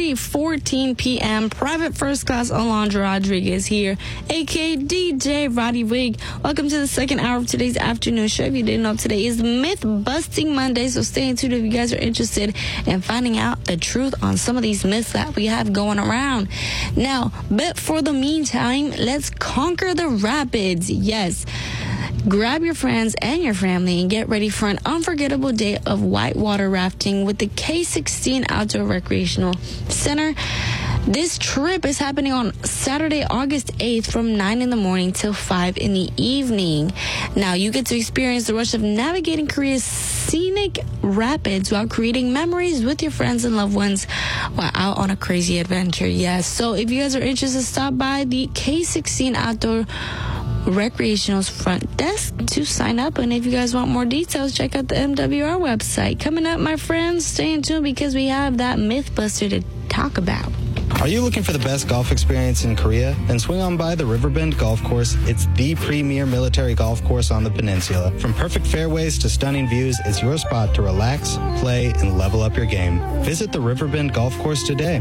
3:14 p.m. Private First Class Alondra Rodriguez here, a.k.a. DJ Roddy Wig. Welcome to the second hour of today's afternoon show. If you didn't know, today is Myth-Busting Monday, so stay tuned if you guys are interested in finding out the truth on some of these myths that we have going around. Now, but for the meantime, let's conquer the rapids. Yes. Grab your friends and your family and get ready for an unforgettable day of whitewater rafting with the K16 Outdoor Recreational Center. This trip is happening on Saturday, August 8th from 9 in the morning till 5 in the evening. Now, you get to experience the rush of navigating Korea's scenic rapids while creating memories with your friends and loved ones while out on a crazy adventure. Yes, so if you guys are interested, stop by the K16 Outdoor Recreational's front desk to sign up, and if you guys want more details, check out the MWR website. Coming up, my friends, stay tuned because we have that Mythbuster to talk about. Are you looking for the best golf experience in Korea? Then swing on by the Riverbend Golf Course. It's the premier military golf course on the peninsula. From perfect fairways to stunning views, it's your spot to relax, play, and level up your game. Visit the Riverbend Golf Course today.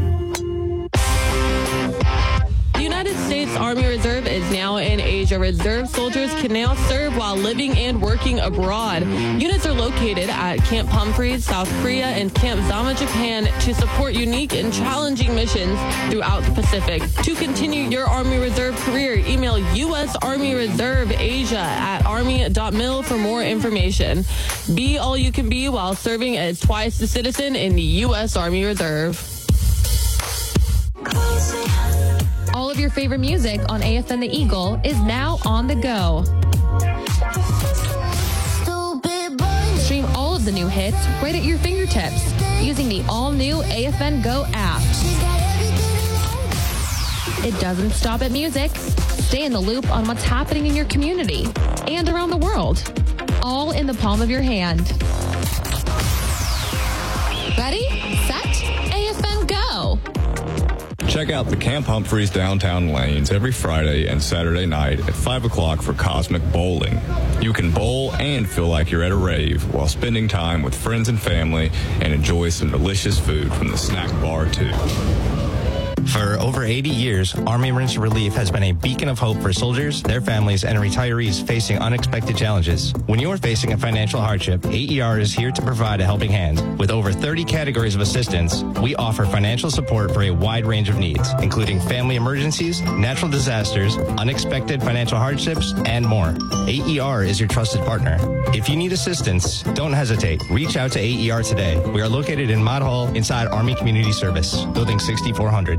United States Army Reserve is now in Asia. Reserve soldiers can now serve while living and working abroad. Units are located at Camp Humphreys, South Korea, and Camp Zama, Japan, to support unique and challenging missions throughout the Pacific. To continue your Army Reserve career, email U.S. Army Reserve Asia at army.mil for more information. Be all you can be while serving as twice a citizen in the U.S. Army Reserve. All of your favorite music on AFN The Eagle is now on the go. Stream all of the new hits right at your fingertips using the all-new AFN Go app. It doesn't stop at music. Stay in the loop on what's happening in your community and around the world, all in the palm of your hand. Ready, set, AFN Go! Check out the Camp Humphreys downtown lanes every Friday and Saturday night at 5 o'clock for Cosmic Bowling. You can bowl and feel like you're at a rave while spending time with friends and family and enjoy some delicious food from the snack bar, too. For over 80 years, Army Emergency Relief has been a beacon of hope for soldiers, their families, and retirees facing unexpected challenges. When you're facing a financial hardship, AER is here to provide a helping hand. With over 30 categories of assistance, we offer financial support for a wide range of needs, including family emergencies, natural disasters, unexpected financial hardships, and more. AER is your trusted partner. If you need assistance, don't hesitate. Reach out to AER today. We are located in Mott Hall inside Army Community Service, Building 6400.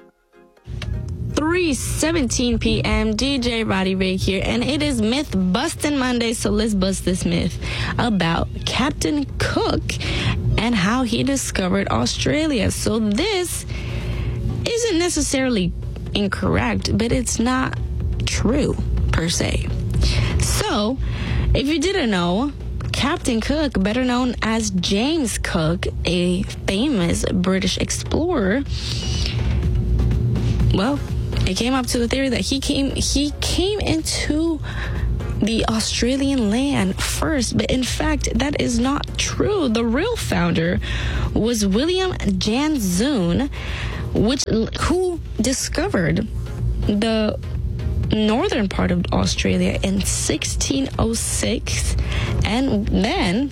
3:17 p.m. DJ Roddy Ray here, and it is Myth Busting Monday, so let's bust this myth about Captain Cook and how he discovered Australia. So this isn't necessarily incorrect, but it's not true per se. So, if you didn't know, Captain Cook, better known as James Cook, a famous British explorer, well, it came up to the theory that he came into the Australian land first, but in fact, that is not true. The real founder was William Janzoon, who discovered the northern part of Australia in 1606, and then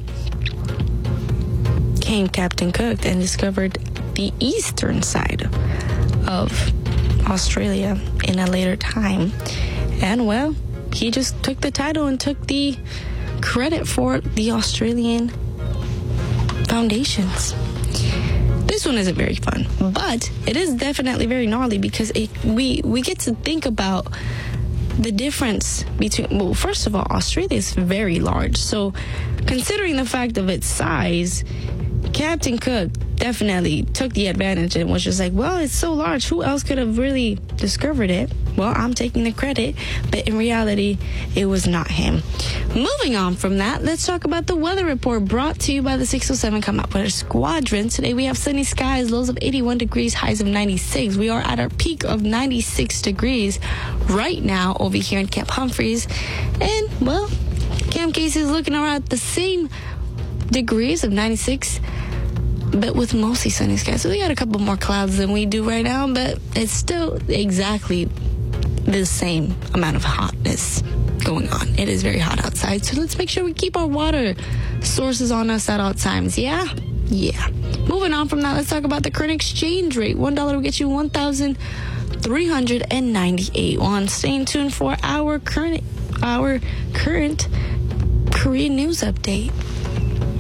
came Captain Cook and discovered the eastern side of Australia in a later time. And well, he just took the title and took the credit for the Australian foundations. This one isn't very fun, but it is definitely very gnarly because we get to think about the difference between, well, first of all, Australia is very large. So considering the fact of its size, Captain Cook definitely took the advantage and was just like, well, it's so large, who else could have really discovered it? Well, I'm taking the credit, but in reality, it was not him. Moving on from that, let's talk about the weather report brought to you by the 607 Combat Weather Squadron. Today we have sunny skies, lows of 81 degrees, highs of 96. We are at our peak of 96 degrees right now over here in Camp Humphreys. And, well, Camp Casey is looking around the same degrees of 96. but with mostly sunny skies. So we got a couple more clouds than we do right now, but it's still exactly the same amount of hotness going on. It is very hot outside, so let's make sure we keep our water sources on us at all times. Yeah. Moving on from that, let's talk about the current exchange rate. $1 will get you 1,398 won. Staying tuned for our current Korean news update.